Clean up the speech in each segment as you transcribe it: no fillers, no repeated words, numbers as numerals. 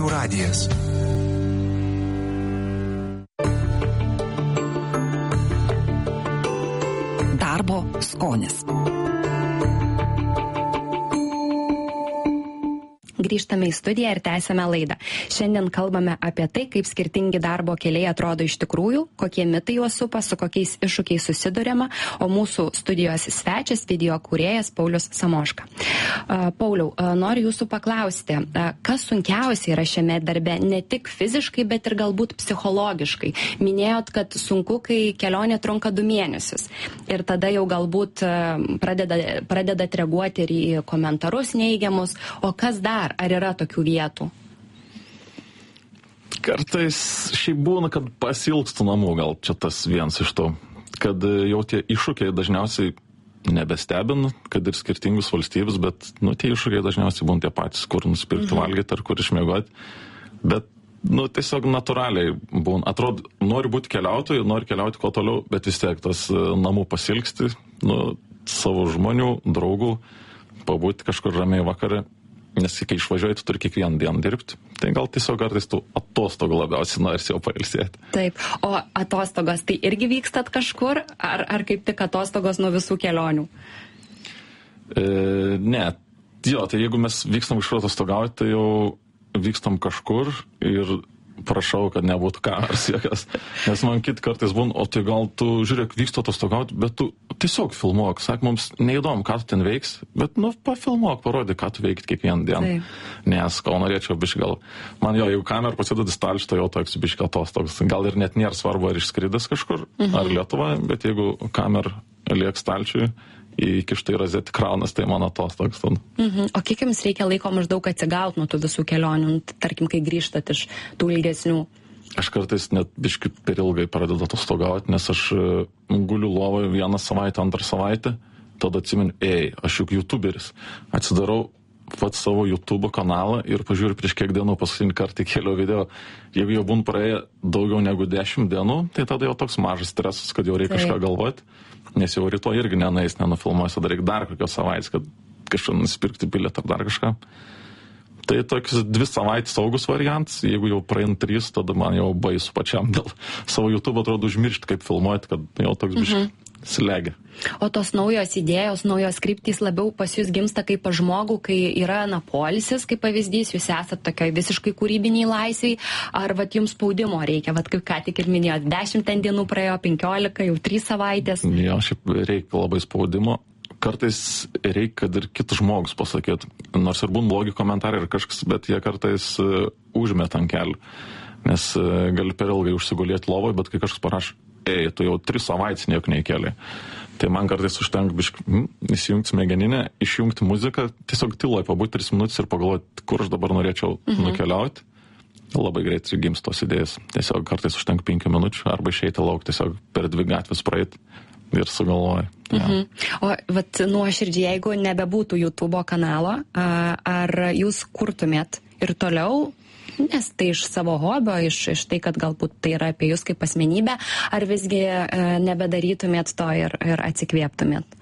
Žinių radijas. Darbo skonis. Grįžtame į studiją ir tęsiame laidą. Šiandien kalbame apie tai, kaip skirtingi darbo keliai atrodo iš tikrųjų, kokie mitai juos supa, su kokiais iššūkiais susiduriama, o mūsų studijos svečias video kūrėjas Paulius Samoška. Pauliau, noriu jūsų paklausti, kas sunkiausia yra šiame darbe, ne tik fiziškai, bet ir galbūt psichologiškai. Minėjot, kad sunku, kai kelionė trunka 2 mėnesius. Ir tada jau galbūt pradedat reaguoti ir į komentarus neigiamus. O kas dar? Ar yra tokių vietų? Kartais šiaip būna, kad pasilgstu namų, gal čia tas vienas iš to, kad jau tie iššūkiai dažniausiai nebestebina, kad ir skirtingus valstybės, bet tie iššūkiai dažniausiai būna tie patys, kur nusipirkti valgyti ar kur išmiegoti. Bet tiesiog natūraliai būna. Atrodo, nori būti keliautojų, nori keliauti kuo toliau, bet vis tiek tas namų pasilgsti, savo žmonių, draugų, pabūti kažkur ramiai vakare. Nes kai išvažiuoji, tu turi kiekvieną dieną dirbti. Tai gal tiesiog kartais tu atostogų labiausiai norisi jau pailsėti. Taip, o atostogos tai irgi vykstat kažkur? Ar kaip tik atostogos nuo visų kelionių? Ne. Jo, tai jeigu mes vykstam kažkur atostogauti, tai jau vykstam kažkur ir prašau, kad nebūtų kameros jokios. Nes man kiti kartais būna, o tai gal tu, žiūrėk, vyksta atostogauti, bet tu tiesiog filmuok. Sak, mums neįdomu, ką tu ten veiks, bet pafilmuok, parodyk, ką tu veikti kiekvieną dieną. Nes, ko norėčiau biškai gal. Man jeigu kamera pasideda stalčių, tai jau toks biškai atostogos. Gal ir net nėra svarbu, ar išskridęs kažkur, ar Lietuva, bet jeigu kamera liek stalčiui, įkištai rozetį kraunas, tai mano atostogas. O kiek jums reikia laiko maždaug atsigauti nuo tų visų kelionių, tarkim, kai grįžtat iš tų ilgesnių? Aš kartais net biškai per ilgai pradedu atostogauti, nes aš guliu lovoje 1 savaitę, 2 savaitę, tada atsimenu, aš juk youtuberis. Atsidarau pats savo YouTube kanalą ir pažiūriu prieš kiek dienų paskutinį kartą keliau video. Jeigu jau būn praėję daugiau negu 10 dienų, tai tada jau toks mažas stresas, kad jau reikia kažką galvoti. Nes jau rytoj irgi nenufilmuosiu, dar reikia dar kokios savaitės, kad kažką nusipirkti bilietą ar dar kažką. Tai toks 2 savaitės saugus variantas, jeigu jau praeina 3, tada man jau baisu pačiam dėl savo YouTube atrodo užmiršti, kaip filmuoti, kad jau toks biškai slegia. O tos naujos idėjos, naujos kryptys labiau pas jūs gimsta kaip pas žmogų, kai yra poilsis, kaip pavyzdys, jūs esat tokioj visiškai kūrybiniai laisviai, ar jums spaudimo reikia, kaip ką tik ir minėjot, 10 dienų praėjo, 15, jau 3 savaitės. Jo, šiaip reikia labai spaudimo. Kartais reikia, kad ir kitas žmogus pasakyt, nors ir būn blogi komentarai ir kažkas, bet jie kartais užmeta ant kelių, nes gali per ilgai užsigulėti lovoje, bet kai kažkas parašo, tu jau 3 savaitės nieko neįkėlė. Tai man kartais užtenka įsijungti smegeninę, išjungti muziką, tiesiog tyloje pabūti 3 minutės ir pagalvoti, kur aš dabar norėčiau nukeliauti. Labai greitai gims tos idėjas. Tiesiog kartais užtenka 5 minučių arba išeiti lauk, tiesiog per 2 gatvės praeiti ir sugalvoji. O nuoširdžiai, jeigu nebebūtų YouTube kanalo, ar jūs kurtumėt ir toliau? Nes tai iš savo hobio, iš tai, kad galbūt tai yra apie jūs kaip asmenybę, ar visgi nebedarytumėt to ir atsikvėptumėt?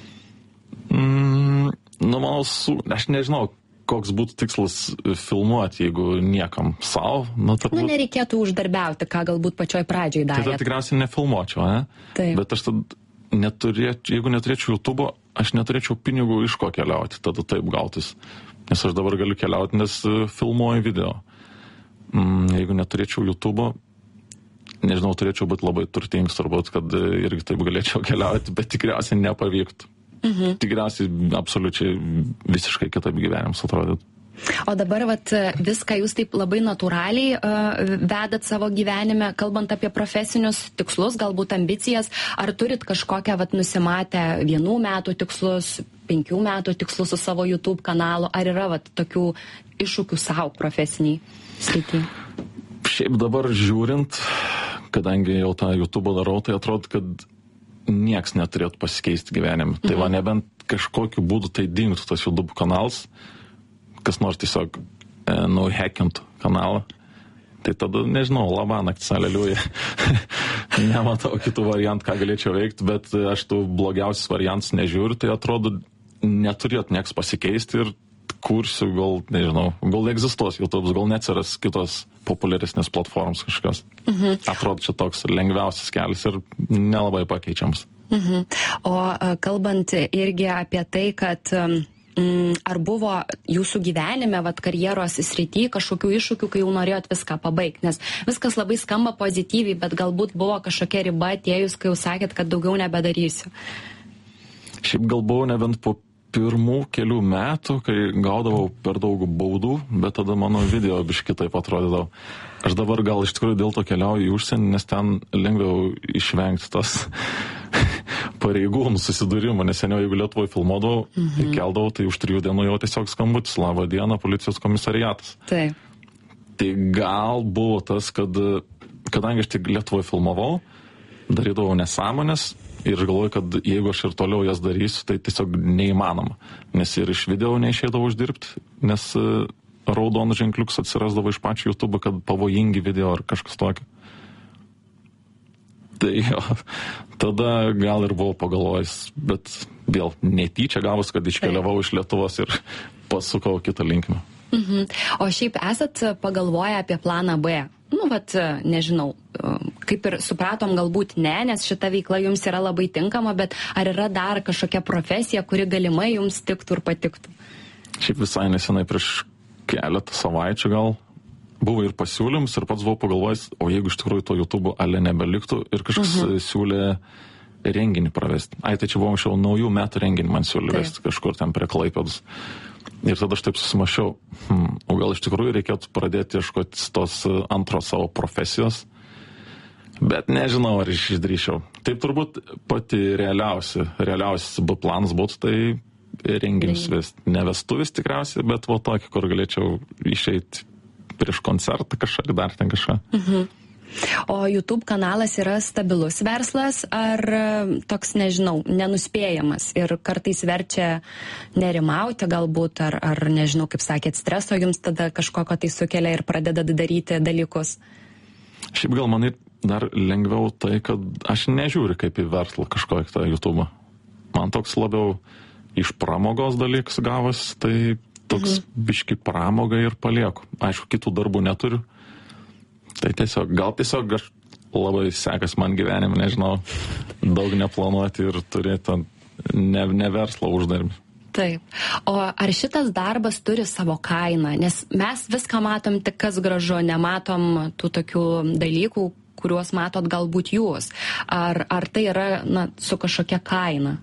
Manau, aš nežinau, koks būtų tikslas filmuoti, jeigu niekam savo. Nereikėtų uždarbiauti, ką galbūt pačioj pradžioj darėt. Tai tikriausiai nefilmuočiau, ne? Taip. Bet aš tada jeigu neturėčiau YouTube, aš neturėčiau pinigų iš ko keliauti, tada taip gautis. Nes aš dabar galiu keliauti, nes filmuoju video. Jeigu neturėčiau YouTube, nežinau, turėčiau būti labai turtingas, turbūt, kad irgi taip galėčiau keliauti, bet tikriausiai nepavyktų. Tikriausiai absoliučiai visiškai kitaip gyvenimas atrodytų. O dabar viską jūs taip labai natūraliai vedat savo gyvenime, kalbant apie profesinius tikslus, galbūt ambicijas, ar turit kažkokią nusimatę 1 metų tikslus, 5 metų tikslus su savo YouTube kanalu, ar yra tokių iššūkių savo profesiniai srity? Šiaip dabar žiūrint, kadangi jau tą YouTube darau, tai atrodo, kad nieks neturėtų pasikeisti gyvenime. Tai nebent kažkokiu būdu tai dingtų tas YouTube kanalas, kas nors tiesiog hackintų kanalą, tai tada, nežinau, labanaktis, aleliuja. Nematau kitų variantų, ką galėčiau veikti, bet aš tų blogiausius variantus nežiūriu, tai atrodo, neturėtų nieks pasikeisti ir kursiu, gal, nežinau, gal egzistuos YouTube'as, gal neatsiras kitos populiaresnės platformos kažkas. Atrodo, čia toks lengviausias kelias ir nelabai pakeičiamas. O kalbant irgi apie tai, kad ar buvo jūsų gyvenime, karjeros srity kažkokių iššūkių, kai jau norėjot viską pabaigti? Nes viskas labai skamba pozityviai, bet galbūt buvo kažkokia riba atėjus, kai jau sakėt, kad daugiau nebedarysiu. Šiaip gal buvau nebent po pirmų kelių metų, kai gaudavau per daug baudų, bet tada mano video biški taip atrodydavo. Aš dabar gal iš tikrųjų dėl to keliauju į užsienį, nes ten lengviau išvengti tas pareigūnų susidūrimų, nes seniau, jeigu Lietuvoje filmuodavau, keldavau, tai už 3 dienų jau tiesiog skambutis, labą dieną, policijos komisariatas. Taip. Tai gal buvo tas, kad, kadangi aš tik Lietuvoje filmavau, darydavau nesąmonės ir aš galvoju, kad jeigu aš ir toliau jas darysiu, tai tiesiog neįmanoma, nes ir iš video neišeidavau uždirbti, nes raudonų ženkliuks atsirasdavo iš pačio YouTube, kad pavojingi video ar kažkas tokio. Tai jo, tada gal ir buvau pagalvojęs, bet vėl netyčia gavus, kad iškeliavau iš Lietuvos ir pasukau kitą linkmę. O šiaip esat pagalvoję apie planą B? Nežinau, kaip ir supratom, galbūt ne, nes šita veikla jums yra labai tinkama, bet ar yra dar kažkokia profesija, kuri galimai jums tiktų ir patiktų? Šiaip visai nesenai prieš keletą savaičių gal buvo ir pasiūlymus ir pats buvau pagalvojęs, o jeigu iš tikrųjų to YouTube ale nebeliktų ir kažkas siūlė renginį pravesti. Tai čia buvo anksčiau naujų metų renginį man siūlė vesti kažkur ten prie Klaipėdos. Ir tada aš taip susimašiau, o gal iš tikrųjų reikėtų pradėti ieškoti tos antros savo profesijos, bet nežinau, ar išdrįšiau. Taip turbūt pati realiausias planas būtų tai renginius vesti. Ne vestuvis tikriausiai, bet tokį, kur galėčiau išeiti prieš koncertą kažką, dar ten kažką. O YouTube kanalas yra stabilus verslas ar toks, nežinau, nenuspėjamas ir kartais verčia nerimauti galbūt ar nežinau, kaip sakėt, streso jums tada kažkokio tai sukelia ir pradeda daryti dalykus? Šiaip gal man dar lengviau tai, kad aš nežiūriu kaip į verslą kažkokį tą YouTube. Man toks labiau iš pramogos dalykas gavas, tai toks biški pramoga ir palieku. Aišku, kitų darbų neturiu. Tai gal tiesiog aš labai sekas man gyvenime, nežinau, daug neplanuoti ir turėti ne verslo uždarbį. Taip. O ar šitas darbas turi savo kainą? Nes mes viską matom tik kas gražu, nematom tų tokių dalykų, kuriuos matot galbūt jūs. Ar tai yra su kažkokia kaina?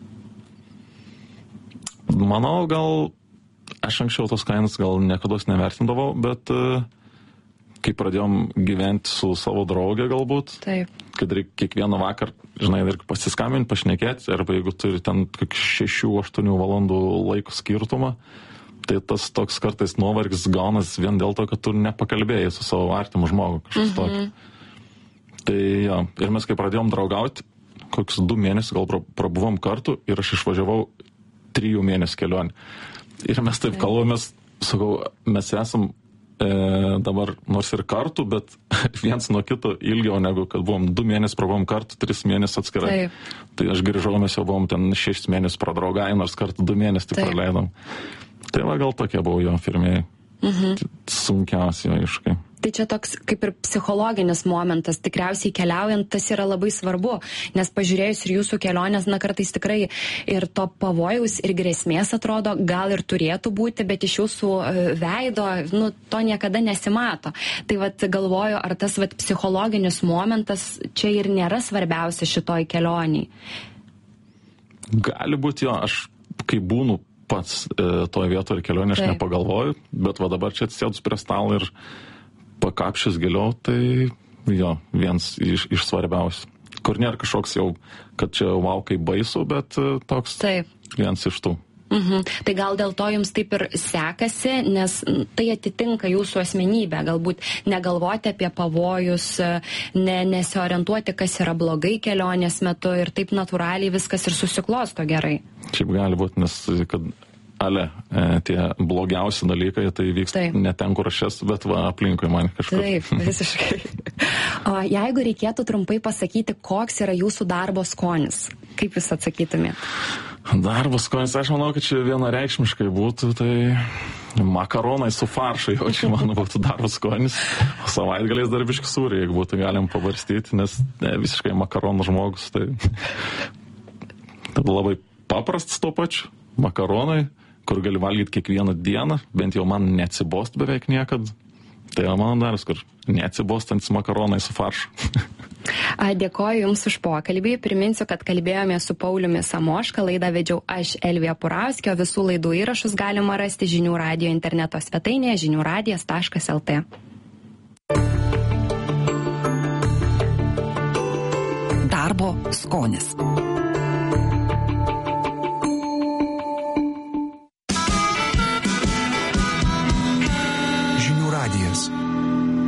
Manau, gal aš anksčiau tos kainas gal niekada nevertindavau, bet kai pradėjom gyventi su savo draugė galbūt, kad reikia kiekvieną vakar, ir pasiskambinti, pašnekėti, arba jeigu turi ten 6-8 valandų laiko skirtumą, tai tas toks kartais nuovargis gaunas vien dėl to, kad tu nepakalbėjai su savo artimu žmogu kažkas tokio. Tai jo, ir mes kai pradėjom draugauti, kokius 2 mėnesius gal prabuvom kartu ir aš išvažiavau 3 mėnesių kelionį. Ir mes taip kalbamės, sakau, mes esam dabar nors ir kartu, bet viens nuo kito ilgiau negu kad buvom 2 mėnesius prabuvom kartu, 3 mėnesius atskirai. Tai aš grįžau, mes jau buvom ten 6 mėnesius pradraugai, nors kartu 2 mėnesius tik praleidom. Tai gal tokie buvo jo pirmieji. Sunkiausi jo iššūkiai. Tai čia toks kaip ir psichologinis momentas, tikriausiai keliaujant tas yra labai svarbu, nes pažiūrėjus ir jūsų kelionės, kartais tikrai ir to pavojaus ir grėsmės atrodo, gal ir turėtų būti, bet iš jūsų veido, to niekada nesimato. Tai galvoju, ar tas psichologinis momentas čia ir nėra svarbiausia šitoj kelioniai? Gali būti jo, aš kai būnu pats toje vietoje kelionė, aš nepagalvoju, bet dabar čia atsėdus prie stalo ir pakapšęs giliau, tai jo, vienas iš svarbiausių. Kur nėra kažkoks jau, kad čia kaip baisu, bet toks vienas iš tų. Tai gal dėl to jums taip ir sekasi, nes tai atitinka jūsų asmenybę, galbūt negalvoti apie pavojus, nesiorientuoti, kas yra blogai kelionės metu ir taip natūraliai viskas ir susiklosto gerai. Šiaip gali būti, nes kad tie blogiausi dalykai, tai vyksta ne ten, kur aš esu, bet aplinkui man kažkur. Taip, visiškai. O jeigu reikėtų trumpai pasakyti, koks yra jūsų darbo skonis, kaip jūs atsakytumėte? Darbo skonis, aš manau, kad čia vienareikšmiškai būtų, tai makaronai su faršu, jau čia man būtų darbo skonis, o savaitgaliais darbiški sūriai, jeigu būtų galim pabarstyti, nes visiškai makaronų žmogus, tai labai paprastas to pačiu, makaronai, kur gali valgyti kiekvieną dieną, bent jau man neatsibost beveik niekad, tai mano daras, kur neatsibostantis makaronai su faršu. Dėkoju Jums už pokalbį. Priminsiu, kad kalbėjome su Pauliumi Samoška, laidą vedžiau aš Elvija Purauskė, o visų laidų įrašus galima rasti Žinių radijo interneto svetainėje žiniųradijas.lt. Darbo skonis.